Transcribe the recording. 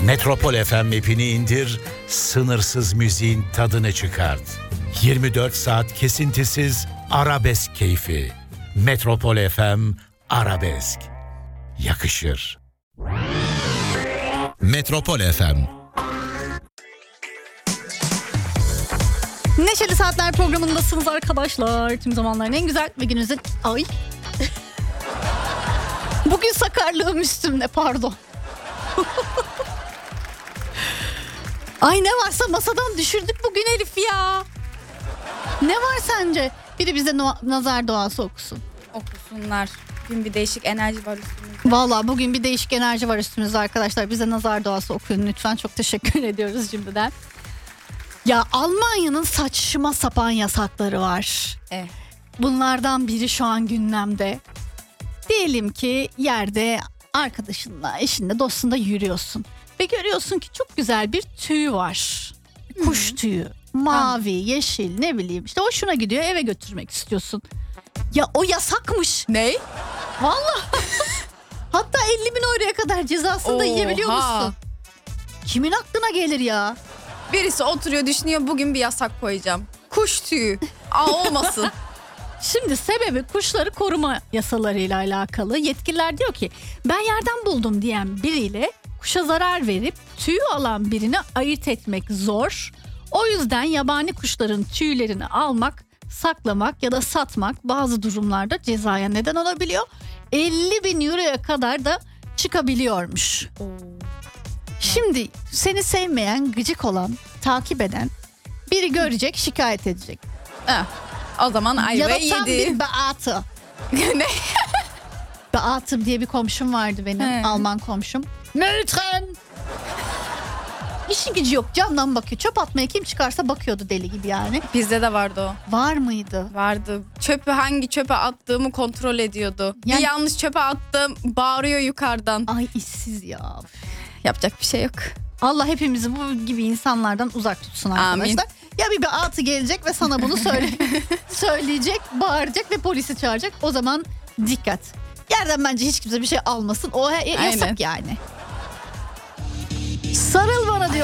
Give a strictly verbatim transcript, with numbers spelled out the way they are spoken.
Metropol F M app'ini indir, sınırsız müziğin tadını çıkart. yirmi dört saat kesintisiz arabesk keyfi. Metropol F M Arabesk. Yakışır. Metropol F M. Neşeli Saatler programındasınız arkadaşlar. Tüm zamanların en güzel ve gününüzün... Ay. Bugün sakarlığım üstümde, pardon. Ay ne varsa masadan düşürdük bugün Elif ya. Ne var sence? Biri bize no- nazar duası okusun. Okusunlar. Bugün bir değişik enerji var üstümüzde. Vallahi bugün bir değişik enerji var üstümüzde arkadaşlar. Bize nazar duası okuyun lütfen. Çok teşekkür ediyoruz şimdiden. Ya Almanya'nın saçma sapan yasakları var. Evet. Bunlardan biri şu an gündemde. Diyelim ki yerde arkadaşınla, eşinle, dostunla yürüyorsun. Ve görüyorsun ki çok güzel bir tüy var. Kuş Hı-hı. tüyü. Mavi, tamam. yeşil, ne bileyim. İşte hoşuna gidiyor, eve götürmek istiyorsun. Ya o yasakmış. Ne? Vallahi. Hatta elli bin euroya kadar cezasını da yiyebiliyor musun? Kimin aklına gelir ya? Birisi oturuyor düşünüyor, bugün bir yasak koyacağım. Kuş tüyü. Aa, olmasın. Şimdi sebebi kuşları koruma yasalarıyla alakalı. Yetkililer diyor ki ben yerden buldum diyen biriyle kuşa zarar verip tüyü alan birini ayırt etmek zor. O yüzden yabani kuşların tüylerini almak, saklamak ya da satmak bazı durumlarda cezaya neden olabiliyor. elli bin euroya kadar da çıkabiliyormuş. Oo. Şimdi seni sevmeyen, gıcık olan, takip eden biri görecek, şikayet edecek. Heh, o zaman ayvayı yedi. Ya da tam bir beatı. Ne? Beatım diye bir komşum vardı benim. He. Alman komşum. Lütfen. İşi gücü yok, camdan bakıyor. Çöp atmaya kim çıkarsa bakıyordu deli gibi yani. Bizde de vardı o. Var mıydı? Vardı. Çöpü hangi çöpe attığımı kontrol ediyordu. Yani... Bir yanlış çöpe attım, bağırıyor yukarıdan. Ay işsiz ya. Yapacak bir şey yok. Allah hepimizi bu gibi insanlardan uzak tutsun arkadaşlar. Amin. Ya bir beatı gelecek ve sana bunu söyle söyleyecek, bağıracak ve polisi çağıracak. O zaman dikkat. Yerden bence hiç kimse bir şey almasın. O yasak Aynen. yani. Sarıl bana diyor.